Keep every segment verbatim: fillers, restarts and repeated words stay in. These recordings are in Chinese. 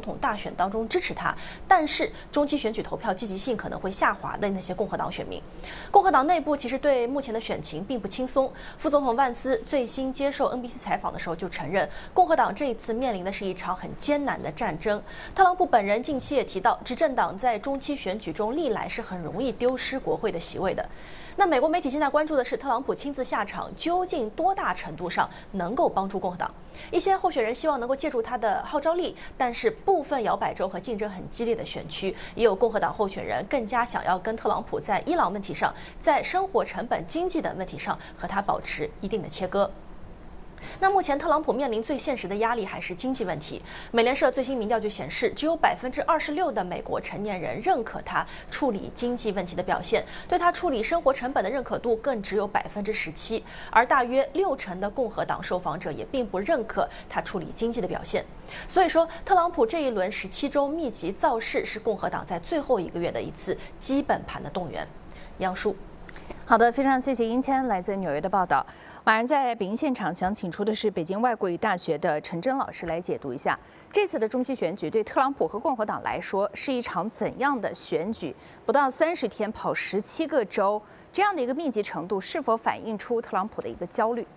总统大选当中支持他，但是中期选举投票积极性可能会下滑的那些共和党选民。共和党内部其实对目前的选情并不轻松。副总统万斯最新接受 N B C 采访的时候就承认，共和党这一次面临的是一场很艰难的战争。特朗普本人近期也提到，执政党在中期选举中历来是很容易丢失国会的席位的。那美国媒体现在关注的是，特朗普亲自下场，究竟多大程度上能够帮助共和党？一些候选人希望能够借助他的号召力，但是部分摇摆州和竞争很激烈的选区，也有共和党候选人更加想要跟特朗普在伊朗问题上、在生活成本、经济等问题上和他保持一定的切割。那目前特朗普面临最现实的压力还是经济问题。美联社最新民调就显示，只有百分之二十六的美国成年人认可他处理经济问题的表现，对他处理生活成本的认可度更只有百分之十七，而大约六成的共和党受访者也并不认可他处理经济的表现。所以说，特朗普这一轮十七周密集造势是共和党在最后一个月的一次基本盘的动员。杨叔， 好的，非常谢谢英谦来自纽约的报道。马上在北京现场想请出的是北京外国语大学的陈真老师来解读一下这次的中期选举对特朗普和共和党来说是一场怎样的选举？不到三十天跑十七个州，这样的一个密集程度，是否反映出特朗普的一个焦虑？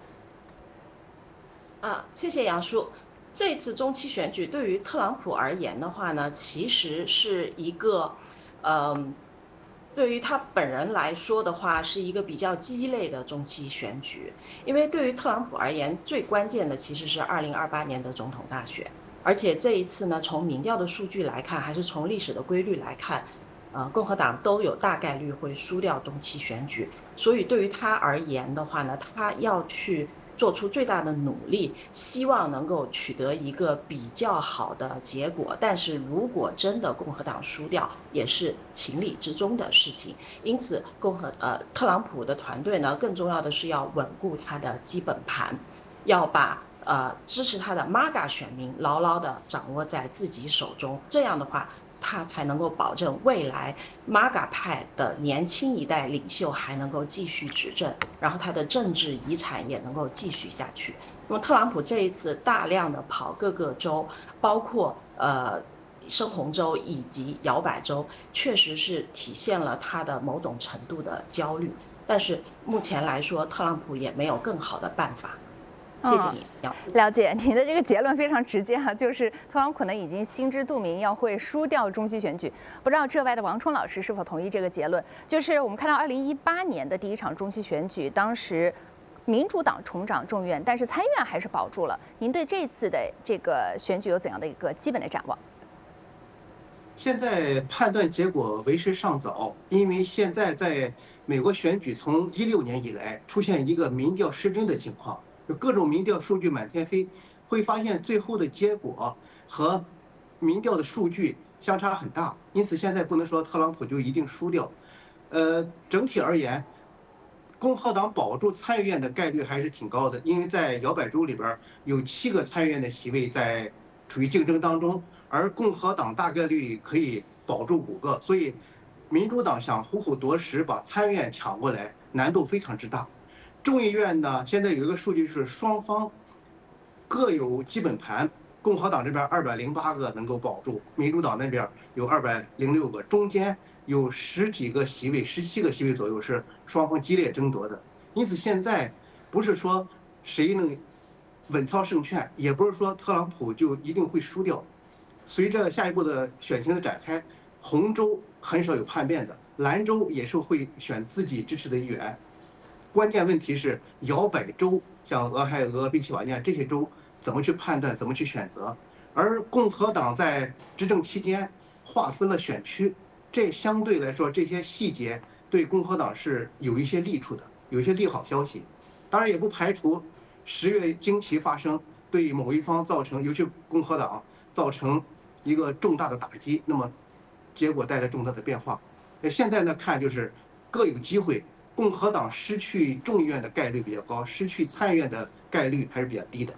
啊，谢谢杨叔。这次中期选举对于特朗普而言的话呢，其实是一个，嗯。对于他本人来说的话，是一个比较鸡肋的中期选举，因为对于特朗普而言，最关键的其实是二零二八年的总统大选，而且这一次呢，从民调的数据来看，还是从历史的规律来看，呃，共和党都有大概率会输掉中期选举，所以对于他而言的话呢，他要去做出最大的努力，希望能够取得一个比较好的结果。但是如果真的共和党输掉，也是情理之中的事情。因此，共和呃特朗普的团队呢，更重要的是要稳固他的基本盘，要把呃支持他的 M A G A 选民牢牢地掌握在自己手中。这样的话，他才能够保证未来 M A G A 派的年轻一代领袖还能够继续执政，然后他的政治遗产也能够继续下去。那么特朗普这一次大量的跑各个州，包括呃深红州以及摇摆州，确实是体现了他的某种程度的焦虑。但是目前来说，特朗普也没有更好的办法。谢谢你，杨叔。 了解，你的这个结论非常直接啊，就是特朗普可能已经心知肚明要会输掉中期选举。不知道这外的王冲老师是否同意这个结论？就是我们看到二零一八年的第一场中期选举，当时民主党重掌众院，但是参议院还是保住了。您对这次的这个选举有怎样的一个基本的展望？ 现在判断结果为时尚早，因为现在在美国选举从一六年以来出现一个民调失真的情况。就各种民调数据满天飞，会发现最后的结果和民调的数据相差很大，因此现在不能说特朗普就一定输掉。呃，整体而言，共和党保住参议院的概率还是挺高的，因为在摇摆州里边有七个参议院的席位在处于竞争当中，而共和党大概率可以保住五个，所以民主党想虎虎夺食把参议院抢过来，难度非常之大。众议院呢，现在有一个数据是双方各有基本盘，共和党这边二百零八个能够保住，民主党那边有二百零六个，中间有十几个席位，十七个席位左右是双方激烈争夺的。因此现在不是说谁能稳操胜券，也不是说特朗普就一定会输掉。随着下一步的选情的展开，红州很少有叛变的，蓝州也是会选自己支持的议员。关键问题是摇摆州，像俄亥俄、宾夕法尼亚这些州怎么去判断，怎么去选择？而共和党在执政期间划分了选区，这相对来说这些细节对共和党是有一些利处的，有一些利好消息。当然也不排除十月惊奇发生，对某一方造成，尤其共和党造成一个重大的打击，那么结果带来重大的变化。现在呢看就是各有机会。共和党失去众议院的概率比较高，失去参议院的概率还是比较低的。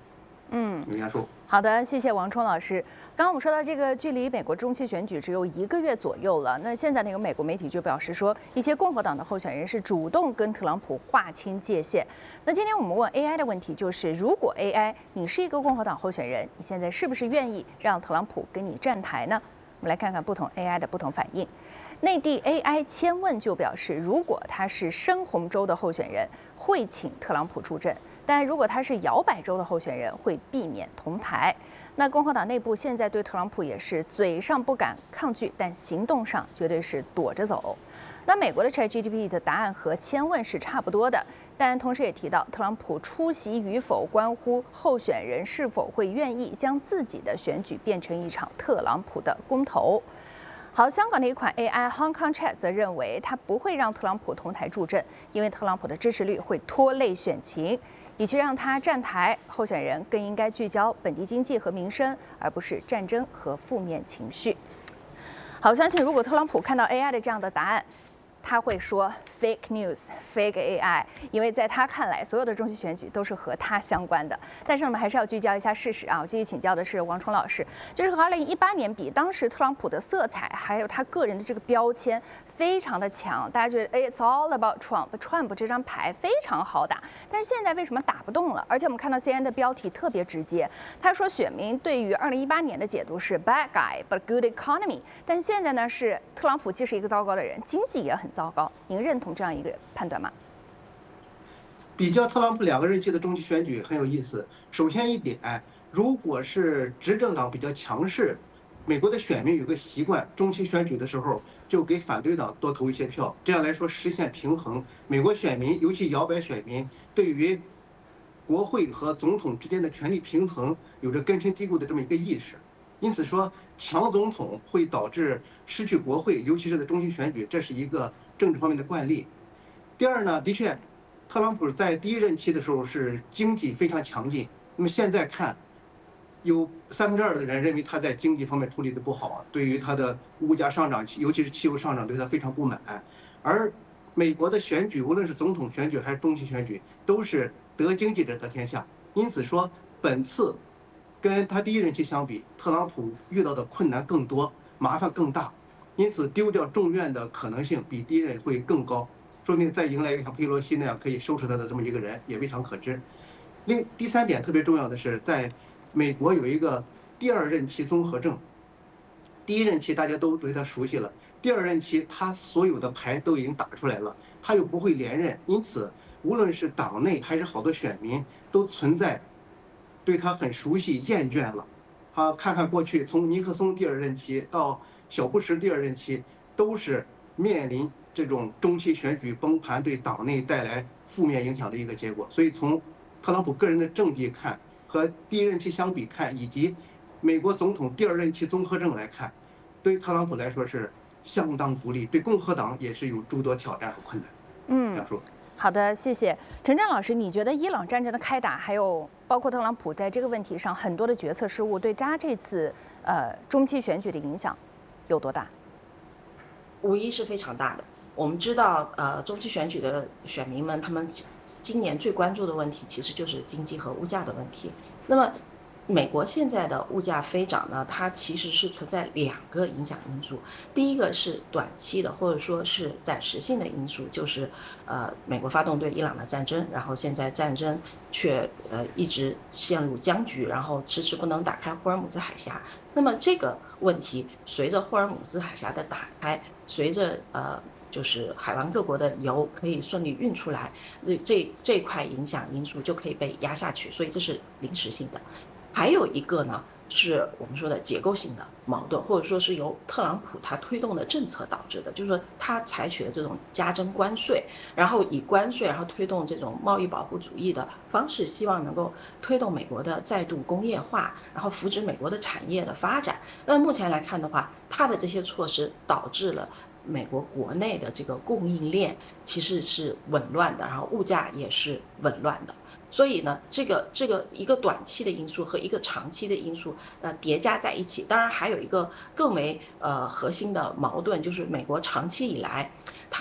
嗯， 有压缩。 好的，谢谢王冲老师。刚刚我们说到这个，距离美国中期选举只有一个月左右了。那现在那个美国媒体就表示说，一些共和党的候选人是主动跟特朗普划清界限。那今天我们问 A I 的问题就是，如果 A I 你是一个共和党候选人，你现在是不是愿意让特朗普跟你站台呢？我们来看看不同 A I 的不同反应。内地 A I 千问就表示，如果他是深红州的候选人，会请特朗普出阵；但如果他是摇摆州的候选人，会避免同台。那共和党内部现在对特朗普也是嘴上不敢抗拒，但行动上绝对是躲着走。那美国的 ChatGPT 的答案和千问是差不多的，但同时也提到，特朗普出席与否关乎候选人是否会愿意将自己的选举变成一场特朗普的公投。好，香港的一款 A I Hong Kong Chat 则认为，他不会让特朗普同台助阵，因为特朗普的支持率会拖累选情。与其让他站台，候选人更应该聚焦本地经济和民生，而不是战争和负面情绪。好，我相信如果特朗普看到 A I 的这样的答案，他会说 fake news、fake A I， 因为在他看来，所有的中期选举都是和他相关的。但是我们还是要聚焦一下事实啊！我继续请教的是王冲老师，就是和二零一八年比，当时特朗普的色彩还有他个人的这个标签非常的强，大家觉得哎 ，it's all about Trump，Trump 这张牌非常好打。但是现在为什么打不动了？而且我们看到 C N N 的标题特别直接，他说选民对于二零一八年的解读是 bad guy but good economy， 但现在呢是特朗普既是一个糟糕的人，经济也很糟糕。您认同这样一个判断吗？ 比较特朗普两个任期的中期选举很有意思。首先一点，如果是执政党比较强势，美国的选民有个习惯，中期选举的时候就给反对党多投一些票，这样来说实现平衡。美国选民，尤其摇摆选民，对于国会和总统之间的权力平衡有着根深蒂固的这么一个意识。因此说，强总统会导致失去国会，尤其是在中期选举，这是一个政治方面的惯例。第二呢，的确，特朗普在第一任期的时候是经济非常强劲，那么现在看，有三分之二的人认为他在经济方面处理的不好，对于他的物价上涨，尤其是汽油上涨，对他非常不满。而美国的选举，无论是总统选举还是中期选举，都是得经济者得天下。因此说，本次跟他第一任期相比，特朗普遇到的困难更多，麻烦更大，因此丢掉众院的可能性比第一任会更高。说明再迎来一个像佩洛西那样可以收拾他的这么一个人，也未尝可知。另第三点特别重要的是，在美国有一个第二任期综合症。第一任期大家都对他熟悉了，第二任期他所有的牌都已经打出来了，他又不会连任，因此无论是党内还是好多选民都存在对他很熟悉厌倦了。他看看过去，从尼克松第二任期到小布什第二任期，都是面临这种中期选举崩盘对党内带来负面影响的一个结果。所以从特朗普个人的政绩看，和第一任期相比看，以及美国总统第二任期综合症来看，对特朗普来说是相当不利，对共和党也是有诸多挑战和困难。 嗯， 这样说。 好的，谢谢陈震老师。你觉得伊朗战争的开打，还有包括特朗普在这个问题上很多的决策失误，对他这次呃中期选举的影响有多大？ 无疑是非常大的。我们知道，呃，中期选举的选民们，他们今年最关注的问题其实就是经济和物价的问题。那么，美国现在的物价飞涨呢，它其实是存在两个影响因素。第一个是短期的，或者说是暂时性的因素，就是呃，美国发动对伊朗的战争，然后现在战争却呃一直陷入僵局，然后迟迟不能打开霍尔姆兹海峡。那么这个问题随着霍尔姆兹海峡的打开，随着呃。就是海湾各国的油可以顺利运出来，这这这块影响因素就可以被压下去，所以这是临时性的。还有一个呢，是我们说的结构性的矛盾，或者说是由特朗普他推动的政策导致的，就是说他采取的这种加征关税，然后以关税然后推动这种贸易保护主义的方式，希望能够推动美国的再度工业化，然后扶植美国的产业的发展。那目前来看的话，他的这些措施导致了美国国内的这个供应链其实是紊乱的，然后物价也是紊乱的。所以呢，这个这个一个短期的因素和一个长期的因素呃叠加在一起，当然还有一个更为呃核心的矛盾，就是美国长期以来它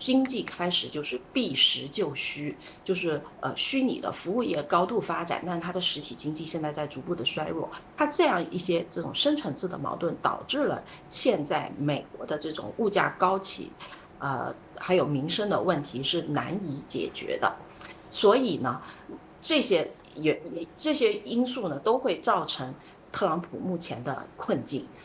经济开始就是避实就虚，就是呃虚拟的服务业高度发展，但它的实体经济现在在逐步的衰弱。它这样一些这种深层次的矛盾，导致了现在美国的这种物价高企，呃，还有民生的问题是难以解决的。所以呢，这些也这些因素呢，都会造成特朗普目前的困境。